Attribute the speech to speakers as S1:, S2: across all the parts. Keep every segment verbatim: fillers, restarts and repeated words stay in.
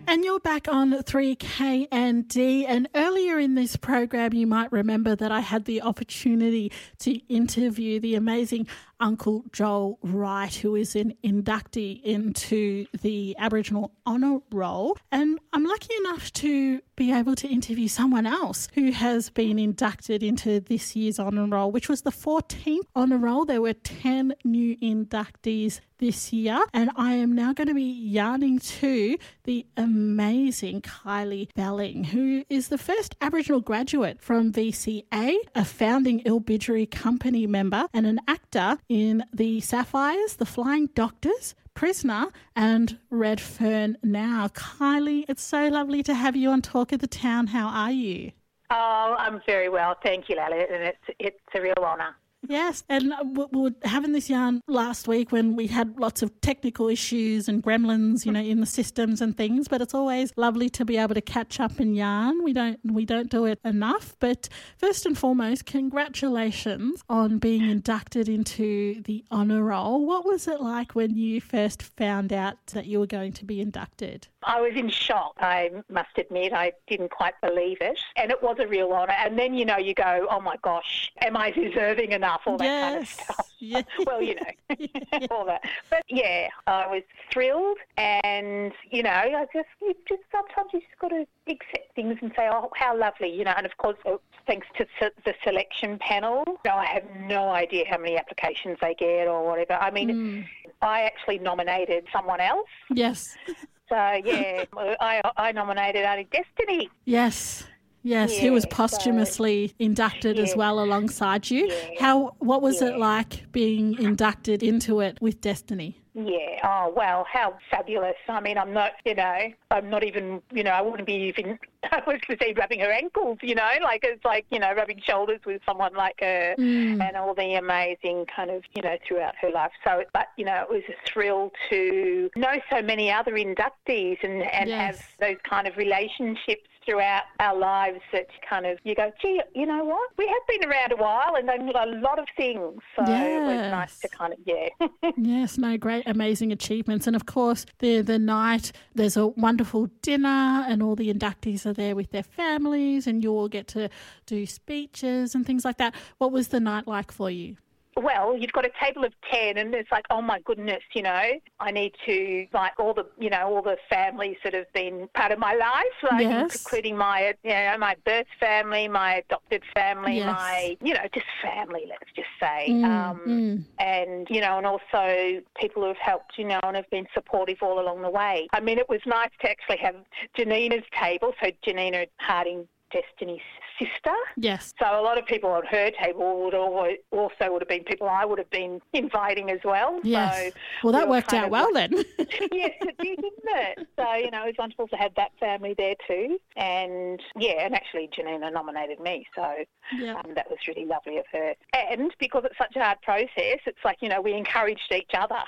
S1: And you're back on three K N D, and earlier in this program you might remember that I had the opportunity to interview the amazing Uncle Joel Wright, who is an inductee into the Aboriginal Honour Roll. And I'm lucky enough to be able to interview someone else who has been inducted into this year's Honour Roll, which was the fourteenth Honour Roll. There were ten new inductees this year, and I am now going to be yarning to the amazing Kylie Belling, who is the first Aboriginal graduate from V C A, a founding Ilbidgery company member and an actor in The Sapphires, The Flying Doctors, Prisoner and Red Fern Now. Kylie, it's so lovely to have you on Talk of the Town. How are you?
S2: Oh, I'm very well. Thank you, Lally, and it's, it's a real honour.
S1: Yes, and we were having this yarn last week when we had lots of technical issues and gremlins, you know, in the systems and things, but it's always lovely to be able to catch up and yarn. We don't we don't do it enough, but first and foremost, congratulations on being inducted into the Honour Roll. What was it like when you first found out that you were going to be inducted?
S2: I was in shock, I must admit. I didn't quite believe it, and it was a real honour. And then, you know, you go, oh my gosh, am I deserving enough? All that
S1: yes.
S2: kind of stuff.
S1: Yeah.
S2: Well, you know, yeah. all that. But yeah, I was thrilled, and you know, I just, you just sometimes you just got to accept things and say, oh, how lovely, you know. And of course, thanks to the selection panel, you know, I have no idea how many applications they get or whatever. I mean, mm. I actually nominated someone else.
S1: Yes.
S2: So yeah, I I nominated Auntie Destiny.
S1: Yes. Yes, yeah, who was posthumously so, inducted yeah, as well alongside you.
S2: Yeah,
S1: How? What was
S2: yeah.
S1: it like being inducted into it with Destiny?
S2: Yeah, oh, well, how fabulous. I mean, I'm not, you know, I'm not even, you know, I wouldn't be even, I was to say rubbing her ankles, you know, like it's like, you know, rubbing shoulders with someone like her mm. and all the amazing kind of, you know, throughout her life. So, but, you know, it was a thrill to know so many other inductees and, and
S1: yes.
S2: have those kind of relationships throughout our lives that kind of, you go, gee, you know what? We have been around a while and done a lot of things. So
S1: yes.
S2: it was nice to kind of, yeah.
S1: Yes, no, great, amazing achievements. And of course, the the night, there's a wonderful dinner and all the inductees are there with their families and you all get to do speeches and things like that. What was the night like for you?
S2: Well, you've got a table of ten and it's like, oh my goodness, you know, I need to, like all the, you know, all the families that have been part of my life, like
S1: yes.
S2: including my, you know, my birth family, my adopted family,
S1: yes.
S2: my, you know, just family, let's just say.
S1: Mm,
S2: um,
S1: mm.
S2: And, you know, and also people who have helped, you know, and have been supportive all along the way. I mean, it was nice to actually have Janina's table, so Janina Harding, Destiny's sister.
S1: Yes.
S2: So a lot of people on her table would always, also would have been people I would have been inviting as well.
S1: Yes.
S2: So
S1: well, that
S2: we
S1: worked out well
S2: like,
S1: then.
S2: Yes, it did, didn't it? So, you know, it was wonderful to have that family there too. And, yeah, and actually Janina nominated me, so
S1: yeah.
S2: um, that was really lovely of her. And because it's such a hard process, it's like, you know, we encouraged each other.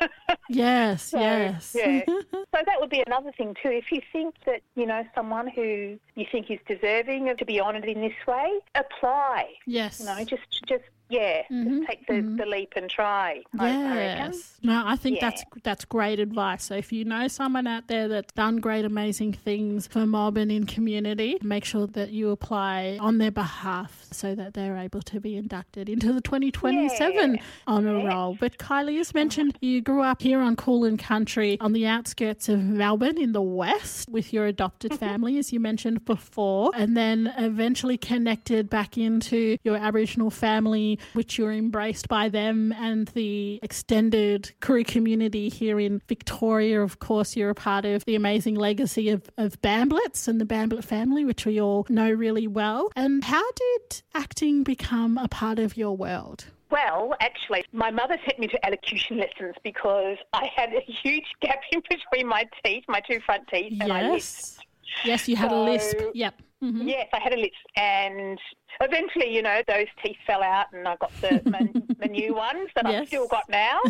S1: Yes,
S2: so,
S1: yes.
S2: Yeah. So that would be another thing too. If you think that, you know, someone who you think is deserving of to be honoured in this way, apply.
S1: Yes.
S2: You know, just, just yeah,
S1: mm-hmm,
S2: just take the,
S1: mm-hmm.
S2: the leap and try.
S1: Yes.
S2: I, I reckon.
S1: No, I think
S2: yeah.
S1: that's that's great advice. So if you know someone out there that's done great, amazing things for mob and in community, make sure that you apply on their behalf so that they're able to be inducted into the twenty twenty-seven
S2: yeah.
S1: Honour
S2: yeah.
S1: Roll. But Kylie, as mentioned, you grew up here on Kulin Country on the outskirts of Melbourne in the west with your adopted family, as you mentioned before, and then eventually connected back into your Aboriginal family, which you were embraced by them and the extended Koori community here in Victoria. Of course, you're a part of the amazing legacy of, of Bamblets and the Bamblet family, which we all know really well. And how did acting become a part of your world?
S2: Well, actually, my mother sent me to elocution lessons because I had a huge gap in between my teeth, my two front teeth, and I lisped.
S1: Yes, you had
S2: so,
S1: a lisp. Yep.
S2: Mm-hmm. Yes, I had a lisp, and eventually, you know, those teeth fell out, and I got the my, my new ones that yes. I've still got now,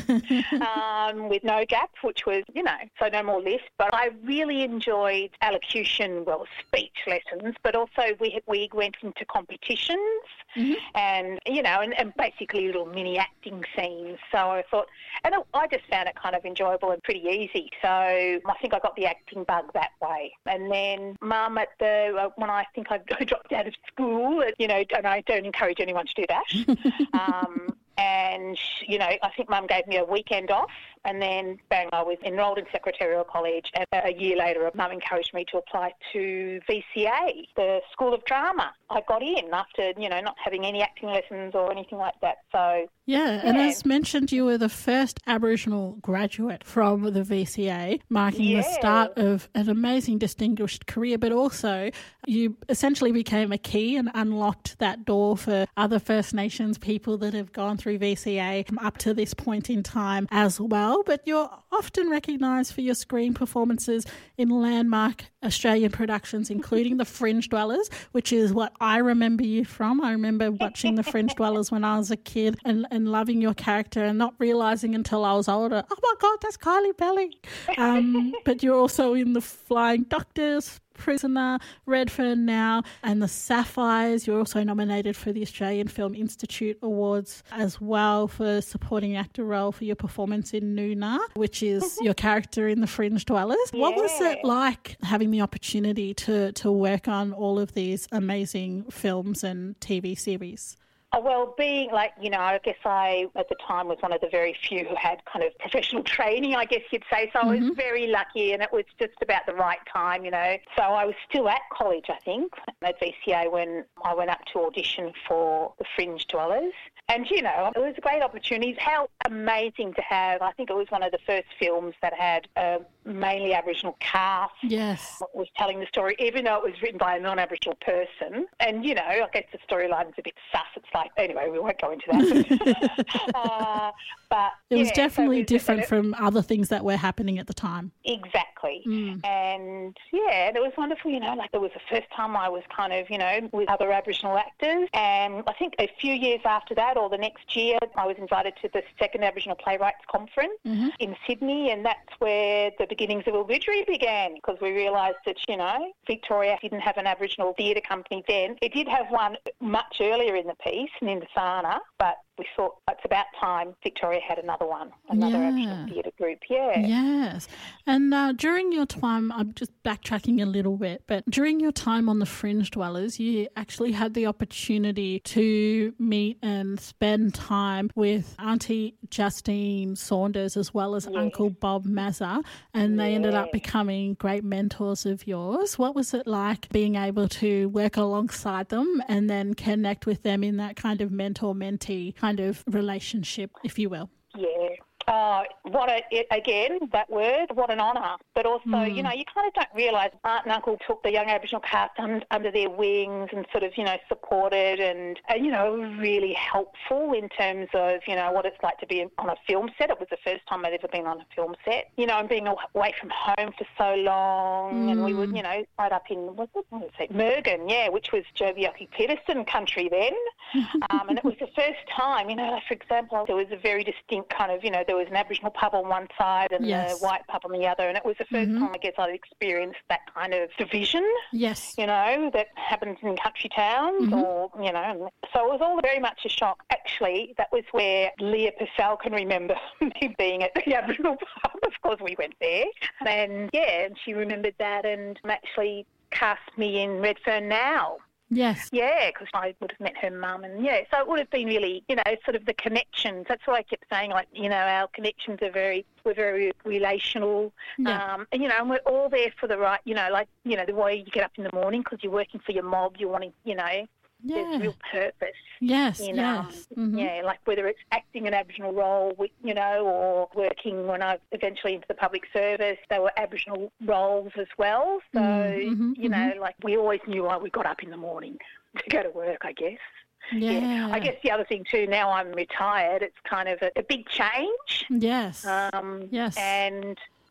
S2: um, with no gap, which was, you know, so no more lisp. But I really enjoyed elocution, well, speech lessons, but also we we went into competitions, mm-hmm. and you know, and, and basically little mini acting scenes. So I thought, and it, I just found it kind of enjoyable and pretty easy. So I think I got the acting bug that way. And then Mum at the uh, when I think I dropped out of school, you know, and I don't encourage anyone to do that. um, and, you know, I think Mum gave me a weekend off, and then, bang, I was enrolled in Secretarial College, and a year later Mum encouraged me to apply to V C A, the School of Drama. I got in after, you know, not having any acting lessons or anything like that. So
S1: yeah, yeah. And as mentioned, you were the first Aboriginal graduate from the V C A, marking yeah. the start of an amazing distinguished career, but also you essentially became a key and unlocked that door for other First Nations people that have gone through V C A up to this point in time as well. But you're often recognised for your screen performances in landmark Australian productions, including The Fringe Dwellers, which is what I remember you from. I remember watching The Fringe Dwellers when I was a kid and, and loving your character and not realising until I was older, oh my God, that's Kylie Belling. Um, but you're also in The Flying Doctors, Prisoner, Redfern Now, and The Sapphires. You're also nominated for the Australian Film Institute Awards as well for supporting actor role for your performance in Noona, which is your character in The Fringe Dwellers. Yeah. What was it like having the opportunity to, to work on all of these amazing films and T V series?
S2: Oh, well, being like, you know, I guess I, at the time, was one of the very few who had kind of professional training, I guess you'd say. So mm-hmm. I was very lucky, and it was just about the right time, you know. So I was still at college, I think, at V C A when I went up to audition for The Fringe Dwellers. And, you know, it was a great opportunity. How amazing to have, I think it was one of the first films that had a mainly Aboriginal cast.
S1: Yes.
S2: Was telling the story, even though it was written by a non-Aboriginal person. And, you know, I guess the storyline's a bit sus. It's like, anyway, we won't go into that. uh, but
S1: It was
S2: yeah,
S1: definitely
S2: so it was,
S1: different
S2: it,
S1: from other things that were happening at the time.
S2: Exactly.
S1: Mm.
S2: And, yeah, it was wonderful, you know, like it was the first time I was kind of, you know, with other Aboriginal actors. And I think a few years after that, or the next year, I was invited to the second Aboriginal Playwrights Conference mm-hmm. in Sydney, and that's where the beginnings of Ilvidri began, because we realised that, you know, Victoria didn't have an Aboriginal theatre company then. It did have one much earlier in the piece, Nindasana, but we thought it's about time Victoria had another one, another yeah. Aboriginal theatre group. Yeah.
S1: Yes. And uh, during your time, I'm just backtracking a little bit, but during your time on The Fringe Dwellers, you actually had the opportunity to meet and spend time with Auntie Justine Saunders as well as yeah. Uncle Bob Mazza, and they yeah. ended up becoming great mentors of yours. What was it like being able to work alongside them and then connect with them in that kind of mentor-mentee kind of relationship, if you will?
S2: Yeah. Oh, what a, it, again, that word, what an honour. But also, mm. you know, you kind of don't realise Aunt and Uncle took the young Aboriginal cast un, under their wings and sort of, you know, supported and, and, you know, really helpful in terms of, you know, what it's like to be on a film set. It was the first time I'd ever been on a film set, you know, and being away from home for so long. Mm. And we were, you know, right up in, what was it, Mergen, yeah, which was Joviaki Peterson country then. um, and it was the first time, you know, like, for example, there was a very distinct kind of, you know, there was an Aboriginal pub on one side and yes. the white pub on the other, and it was the first mm-hmm. time I guess I'd experienced that kind of division.
S1: Yes,
S2: you know, that happens in country towns, mm-hmm. or you know, so it was all very much a shock. Actually, that was where Leah Purcell can remember me being at the Aboriginal pub. Of course, we went there, and yeah, and she remembered that, and actually cast me in Redfern Now.
S1: Yes.
S2: Yeah, because I would have met her mum, and yeah, so it would have been really, you know, sort of the connections. That's what I kept saying, like, you know, our connections are very, we're very relational, yeah. um, and, you know, and we're all there for the right, you know, like, you know, the way you get up in the morning because you're working for your mob, you're wanting, you know,
S1: yeah.
S2: there's real purpose.
S1: Yes,
S2: you know,
S1: yes. Mm-hmm.
S2: Yeah, like whether it's acting an Aboriginal role, you know, or working when I eventually into the public service, they were Aboriginal roles as well. So,
S1: mm-hmm,
S2: you know,
S1: mm-hmm.
S2: like we always knew why we got up in the morning to go to work, I guess.
S1: Yeah.
S2: yeah. I guess the other thing too, now I'm retired, it's kind of a, a big change.
S1: Yes.
S2: Um,
S1: yes.
S2: And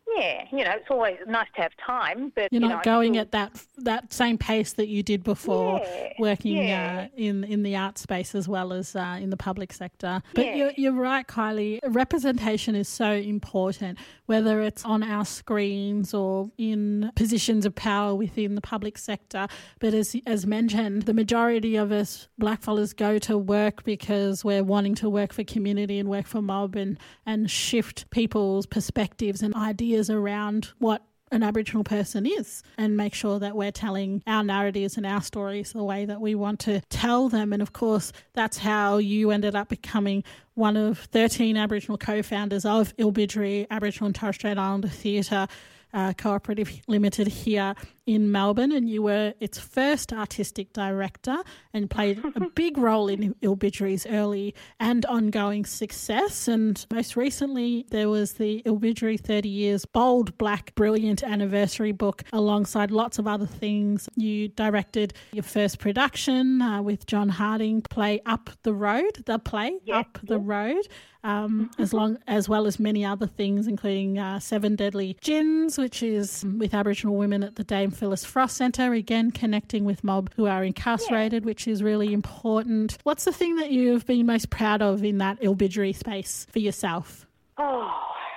S2: Yeah, you know, it's always nice to have time, but
S1: you're
S2: you
S1: not
S2: know,
S1: going
S2: still...
S1: at that that same pace that you did before,
S2: yeah,
S1: working
S2: yeah.
S1: uh, in in the art space as well as uh, in the public sector. But
S2: yeah.
S1: you're, you're right, Kylie. Representation is so important, whether it's on our screens or in positions of power within the public sector. But as as mentioned, the majority of us blackfellas go to work because we're wanting to work for community and work for mob and and shift people's perspectives and ideas around what an Aboriginal person is and make sure that we're telling our narratives and our stories the way that we want to tell them. And of course, that's how you ended up becoming one of thirteen Aboriginal co-founders of Ilbidri Aboriginal and Torres Strait Islander Theatre uh, Cooperative Limited here in Melbourne, and you were its first artistic director and played a big role in Ilbidri's early and ongoing success. And most recently, there was the Ilbidri thirty years Bold, Black, Brilliant anniversary book alongside lots of other things. You directed your first production uh, with John Harding, play Up the Road, the play
S2: yeah,
S1: Up the
S2: yeah.
S1: Road. Um, as long as well as many other things, including uh, Seven Deadly Gins, which is with Aboriginal women at the Dame Phyllis Frost Centre, again connecting with mob who are incarcerated, yeah. which is really important. What's the thing that you've been most proud of in that Ilbidri space for yourself?
S2: Oh,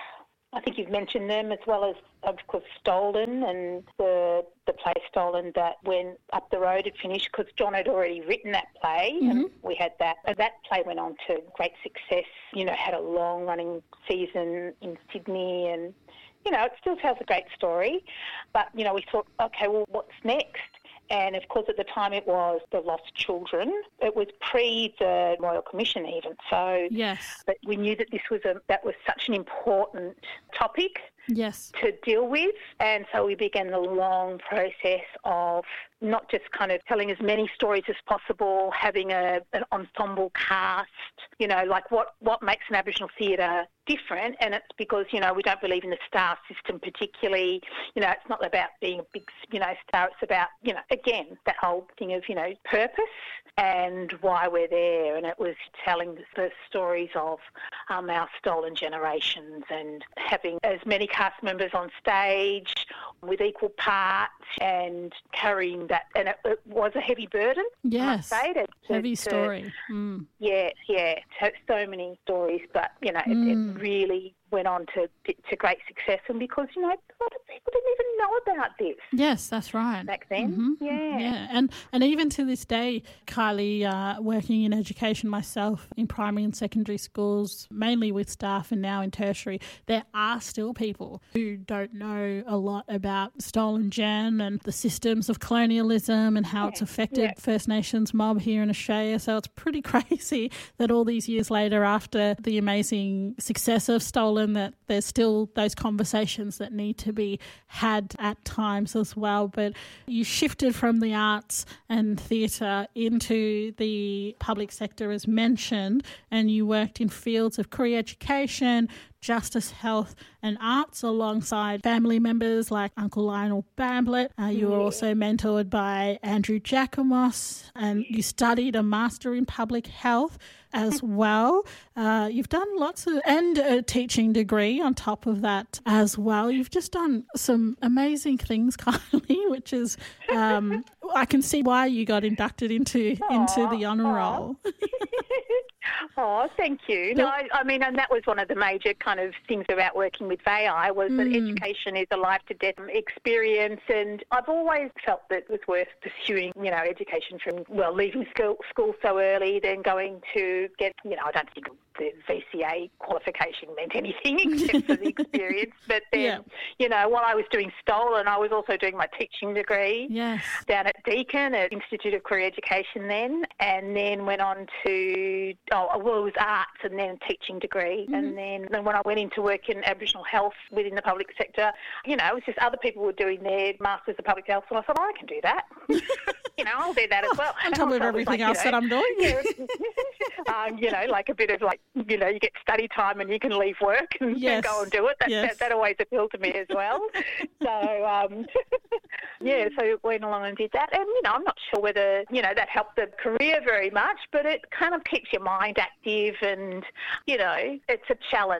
S2: I think you've mentioned them, as well as, of course, Stolen and the the play Stolen that when Up the Road had finished, because John had already written that play, mm-hmm. and we had that. And that play went on to great success, you know, had a long-running season in Sydney, and, you know, it still tells a great story. But, you know, we thought, okay, well, what's next? And, of course, at the time it was The Lost Children. It was pre the Royal Commission even. So,
S1: yes.
S2: But we knew that this was a that was such an important topic
S1: yes.
S2: to deal with. And so we began the long process of not just kind of telling as many stories as possible, having a an ensemble cast, you know, like what, what makes an Aboriginal theatre different. And it's because, you know, we don't believe in the star system particularly. You know, it's not about being a big, you know, star. It's about, you know, again, that whole thing of, you know, purpose and why we're there. And it was telling the stories of um, our stolen generations and having as many cast members on stage with equal parts and carrying that. And it, it was a heavy burden.
S1: Yes,
S2: I must say, to,
S1: heavy
S2: to,
S1: story. Mm.
S2: Yeah, yeah, so, so many stories, but, you know, it,
S1: mm.
S2: it really went on to to great success, and because, you know, a lot of people didn't even know about this.
S1: Yes, that's right.
S2: Back then,
S1: mm-hmm.
S2: yeah.
S1: Yeah, and, and even to this day, Kylie, uh, working in education myself in primary and secondary schools, mainly with staff and now in tertiary, there are still people who don't know a lot about Stolen Gen and the systems of colonialism and how
S2: yeah.
S1: it's affected
S2: yeah.
S1: First Nations mob here in Australia. So it's pretty crazy that all these years later, after the amazing success of Stolen, that there's still those conversations that need to be had at times as well. But you shifted from the arts and theatre into the public sector as mentioned, and you worked in fields of career education, justice, health and arts alongside family members like Uncle Lionel Bamblett. Uh, you were also mentored by Andrew Jacomos, and you studied a Master in Public Health as well. Uh, you've done lots of, and a teaching degree on top of that as well. You've just done some amazing things, Kylie, which is, um, I can see why you got inducted into,
S2: Aww,
S1: into the honour roll.
S2: Oh, thank you. No, I, I mean, and that was one of the major kind of things about working with V I was mm. that education is a life-to-death experience, and I've always felt that it was worth pursuing, you know, education from, well, leaving school, school so early, then going to get, you know, I don't think the V C A qualification meant anything except for the experience, but then, yeah. you know, while I was doing Stolen, I was also doing my teaching degree
S1: yes.
S2: down at Deakin at Institute of Career Education then, and then went on to, oh, well, it was arts and then teaching degree. Mm-hmm. And then, then when I went into work in Aboriginal health within the public sector, you know, it was just other people were doing their Masters of Public Health, and I thought, oh, I can do that. you know, I'll do that as well.
S1: On top of everything
S2: like,
S1: else
S2: you know,
S1: that I'm doing.
S2: yeah, um, you know, like a bit of like, you know, you get study time and you can leave work and,
S1: yes.
S2: and go and do it. That,
S1: yes.
S2: that, that always appealed to me as well. so, um, yeah, so went along and did that. And, you know, I'm not sure whether, you know, that helped the career very much, but it kind of keeps your mind active and, you know, it's a challenge.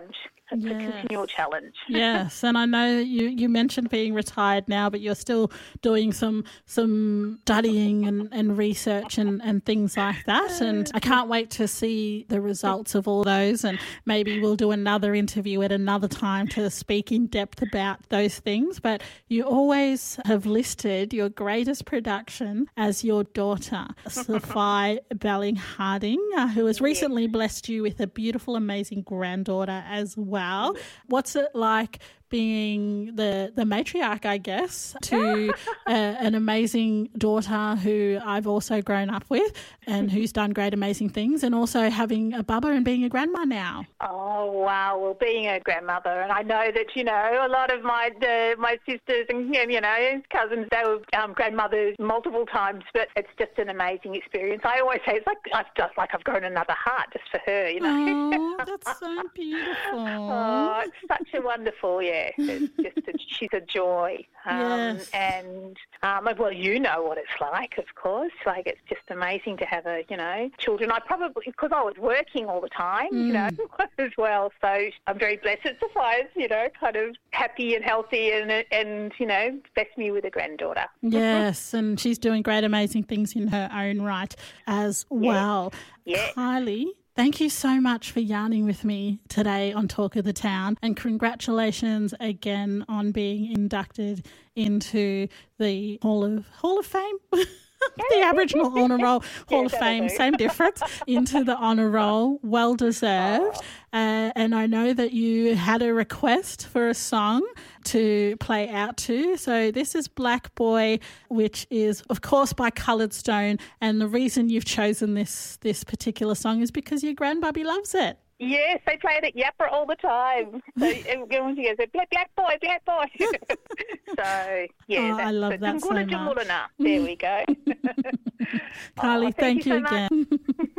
S2: It's
S1: Yes.
S2: a continual challenge.
S1: Yes, and I know you, you mentioned being retired now, but you're still doing some some studying and, and research and, and things like that. And I can't wait to see the results of all those, and maybe we'll do another interview at another time to speak in depth about those things. But you always have listed your greatest production as your daughter, Sophie Belling-Harding, uh, who has recently blessed you with a beautiful, amazing granddaughter as well. What's it like being the, the matriarch, I guess, to uh, an amazing daughter who I've also grown up with and who's done great, amazing things, and also having a bubba and being a grandma now?
S2: Oh, wow. Well, being a grandmother, and I know that, you know, a lot of my uh, my sisters and, you know, cousins, they were um, grandmothers multiple times, but it's just an amazing experience. I always say it's like I've just like I've grown another heart just for her, you know.
S1: Oh, that's so beautiful.
S2: Oh, it's such a wonderful, yeah. It's just a, she's a joy. Um,
S1: Yes.
S2: And, um, well, you know what it's like, of course. Like, it's just amazing to have a, you know, children. I probably, because I was working all the time,
S1: Mm.
S2: you know, as well. So I'm very blessed. It's Sophia's, you know, kind of happy and healthy and, and you know, blessed me with a granddaughter.
S1: Yes, and she's doing great, amazing things in her own right as well.
S2: Yeah.
S1: Kylie, thank you so much for yarning with me today on Talk of the Town, and congratulations again on being inducted into the Hall of Hall of Fame. The Aboriginal Honour Roll Hall
S2: Yeah,
S1: of
S2: that'll
S1: Fame,
S2: do.
S1: same difference, into the Honour Roll, well deserved. Uh, and I know that you had a request for a song to play out to. So this is Black Boy, which is, of course, by Coloured Stone. And the reason you've chosen this this particular song is because your grandbubby loves it.
S2: Yes, they play it at Yappa all the time. So everyone goes, black, black boy, black boy. So, yeah.
S1: Oh, I love that so much.
S2: There we go.
S1: Kylie,
S2: Oh,
S1: thank,
S2: thank you
S1: you
S2: so much.
S1: again.